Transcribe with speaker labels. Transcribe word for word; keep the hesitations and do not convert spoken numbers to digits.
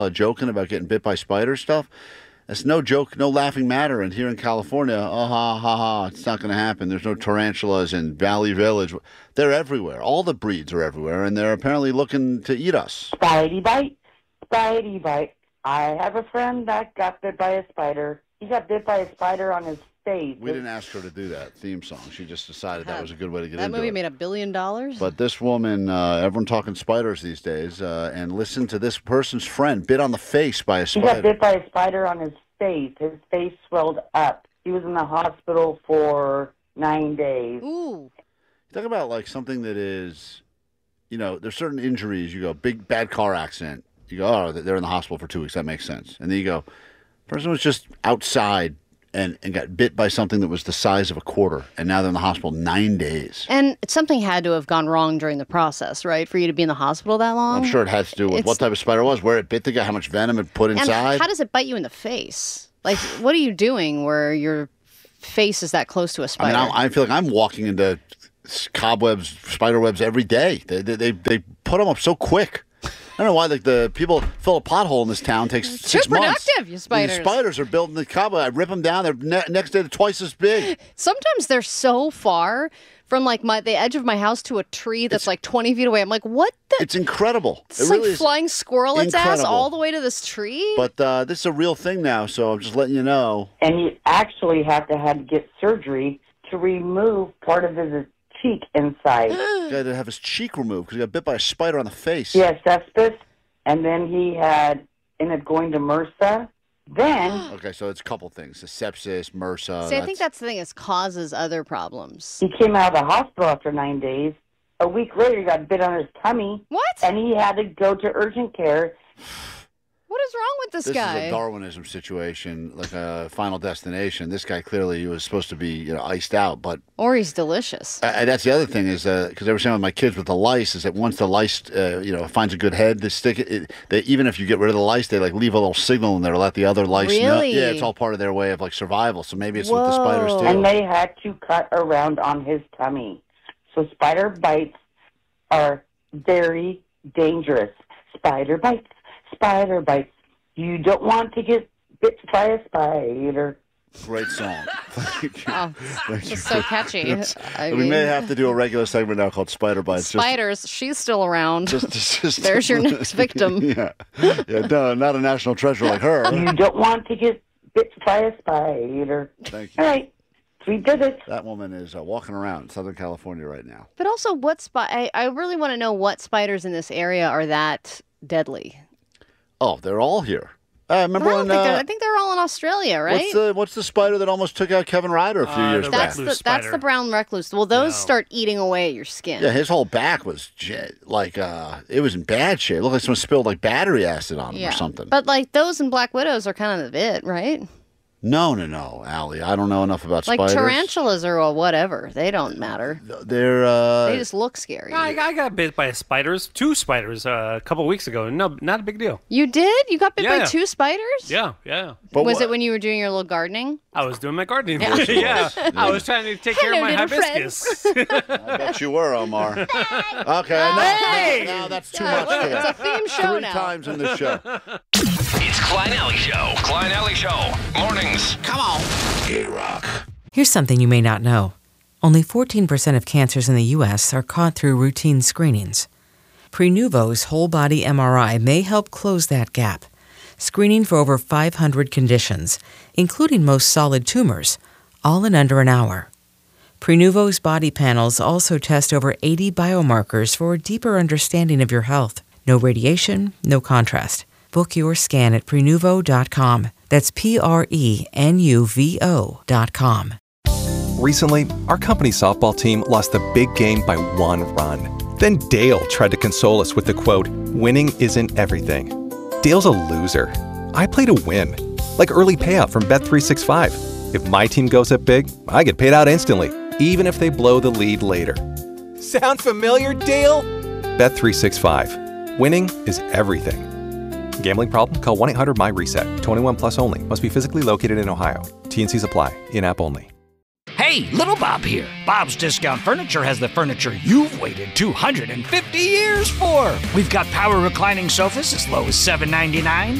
Speaker 1: uh, joking about getting bit by spider stuff. It's no joke, no laughing matter. And here in California, oh, ha, ha, ha, it's not going to happen. There's no tarantulas in Valley Village. They're everywhere. All the breeds are everywhere, and they're apparently looking to eat us.
Speaker 2: Spidey bite, spidey bite. I have a friend that got bit by a spider. He got bit by a spider on his face.
Speaker 1: We didn't ask her to do that theme song. She just decided that was a good way to get
Speaker 3: That
Speaker 1: into it.
Speaker 3: movie made a billion dollars?
Speaker 1: But this woman, uh, everyone talking spiders these days, uh, and listen to this person's friend bit on the face by a
Speaker 2: He
Speaker 1: spider.
Speaker 2: got bit by a spider on his face. His face swelled up. He was in the hospital for nine days.
Speaker 3: Ooh.
Speaker 1: Talk about like something that is, you know, there's certain injuries. You go, big, bad car accident. You go, oh, they're in the hospital for two weeks. That makes sense. And then you go, person was just outside and, and got bit by something that was the size of a quarter, and now they're in the hospital nine days.
Speaker 3: And something had to have gone wrong during the process, right, for you to be in the hospital that long?
Speaker 1: I'm sure it has to do with
Speaker 3: It's-
Speaker 1: what type of spider it was, where it bit the guy, how much venom it put
Speaker 3: And
Speaker 1: inside.
Speaker 3: how does it bite you in the face? Like, what are you doing where your face is that close to a
Speaker 1: I
Speaker 3: spider?
Speaker 1: mean, I, I feel like I'm walking into cobwebs, spider webs every day. They, they, they, they put them up so quick. I don't know why like the people fill a pothole in this town takes
Speaker 3: Too
Speaker 1: six months.
Speaker 3: productive, you spiders.
Speaker 1: The spiders are building the cobweb. I rip them down. They're ne- next day they're twice as big.
Speaker 3: Sometimes they're so far from like my the edge of my house to a tree that's
Speaker 1: It's-
Speaker 3: like twenty feet away. I'm like, what the?
Speaker 1: It's incredible.
Speaker 3: It's
Speaker 1: it
Speaker 3: like
Speaker 1: really is.
Speaker 3: flying squirrel its ass
Speaker 1: incredible.
Speaker 3: all the way to this tree.
Speaker 1: But uh, this is a real thing now, so I'm just letting you know.
Speaker 2: And he actually had to have to get surgery to remove part of his cheek inside.
Speaker 1: He had to have his cheek removed because he got bit by a spider on the face.
Speaker 2: He had sepsis, and then he had ended up going to MRSA. Then
Speaker 1: Okay, so it's a couple things: the sepsis, MRSA.
Speaker 3: See, I think that's the thing. Is causes other problems.
Speaker 2: he came out of the hospital after nine days. A week later, he got bit on his tummy,
Speaker 3: What?
Speaker 2: and he had to go to urgent care.
Speaker 3: What is wrong with this,
Speaker 1: This
Speaker 3: guy?
Speaker 1: is a Darwinism situation, like a Final Destination. This guy clearly was supposed to be, you know, iced out, but
Speaker 3: Or he's delicious.
Speaker 1: Uh, and that's the other thing is because I was saying with my kids with the lice is that once the lice, uh, you know, finds a good head, they stick it. it they, even if you get rid of the lice, they like leave a little signal in there to let the other lice know.
Speaker 3: Really?
Speaker 1: Yeah, it's all part of their way of like survival. So maybe it's with the spiders too.
Speaker 2: And they had to cut around on his tummy. So spider bites are very dangerous. Spider bites, spider bites. You don't want to get bit by a spider.
Speaker 1: Great song.
Speaker 3: Oh,
Speaker 1: Thank
Speaker 3: it's
Speaker 1: you.
Speaker 3: just so catchy. I
Speaker 1: we
Speaker 3: mean,
Speaker 1: may have to do a regular segment now called Spider Bites.
Speaker 3: spiders. she's still around.
Speaker 1: Just, just, just,
Speaker 3: There's your next victim.
Speaker 1: yeah, yeah, no, not a national treasure like her.
Speaker 2: You don't want to get bit by a spider.
Speaker 1: Thank
Speaker 2: All
Speaker 1: you.
Speaker 2: right, we did it.
Speaker 1: That woman is uh, walking around in Southern California right now.
Speaker 3: But also, what spi- I, I really want to know what spiders in this area are that deadly.
Speaker 1: Oh, they're all here. Uh,
Speaker 3: I
Speaker 1: remember
Speaker 3: don't
Speaker 1: when?
Speaker 3: think they're,
Speaker 1: Uh,
Speaker 3: I think they're all in Australia, right?
Speaker 1: what's the what's the spider that almost took out Kevin Ryder a few
Speaker 4: Uh,
Speaker 1: years
Speaker 4: the
Speaker 1: back?
Speaker 3: that's the
Speaker 4: recluse
Speaker 3: that's
Speaker 4: spider.
Speaker 3: the brown recluse. Well, those
Speaker 4: No.
Speaker 3: start eating away at your skin.
Speaker 1: Yeah, his whole back was j- like uh, it was in bad shape. It looked like someone spilled like battery acid on him or something.
Speaker 3: But like those and black widows are kind of it, right?
Speaker 1: no, no, no, Allie. I don't know enough about
Speaker 3: Like
Speaker 1: spiders.
Speaker 3: tarantulas or uh, whatever. They don't matter.
Speaker 1: They're uh,
Speaker 3: They just look scary.
Speaker 4: I, I got bit by spiders, two spiders, uh, a couple weeks ago. No, not a big deal.
Speaker 3: You did? You got bit by
Speaker 4: Yeah.
Speaker 3: two spiders?
Speaker 4: Yeah, yeah.
Speaker 1: but
Speaker 3: Was
Speaker 1: what-
Speaker 3: it when you were doing your little gardening?
Speaker 4: I was doing my gardening.
Speaker 3: Yeah.
Speaker 4: Yeah, I was trying to take care of
Speaker 3: Hello,
Speaker 4: my
Speaker 3: little
Speaker 4: hibiscus.
Speaker 1: I bet you were, Omar. okay, no,
Speaker 4: Hey!
Speaker 1: no, no, that's too
Speaker 3: Yeah,
Speaker 1: much.
Speaker 3: well,
Speaker 1: today.
Speaker 3: it's a theme show
Speaker 1: Three
Speaker 3: now.
Speaker 1: times in this show.
Speaker 5: It's Klein Alley Show. Klein Alley Show. Mornings. Come on. K-Rock.
Speaker 6: Here's something you may not know. Only fourteen percent of cancers in the U S are caught through routine screenings. Prenuvo's whole-body M R I may help close that gap, screening for over five hundred conditions, including most solid tumors, all in under an hour. Prenuvo's body panels also test over eighty biomarkers for a deeper understanding of your health. No radiation, no contrast. Book your scan at Prenuvo dot com. That's P R E N U V O dot com.
Speaker 7: Recently, our company softball team lost the big game by one run. Then Dale tried to console us with the quote, "Winning isn't everything." Dale's a loser. I play to win. Like early payout from Bet three sixty-five. If my team goes up big, I get paid out instantly, even if they blow the lead later. Sound familiar, Dale? Bet three sixty-five. Winning is everything. Gambling problem? Call one eight hundred M Y RESET. twenty-one plus only. Must be physically located in Ohio. T and C's apply. In-app only.
Speaker 5: Hey,
Speaker 8: Hey, Little Bob here. Bob's Discount Furniture has the furniture you've waited two hundred fifty years for. We've got power reclining sofas as low as seven ninety-nine,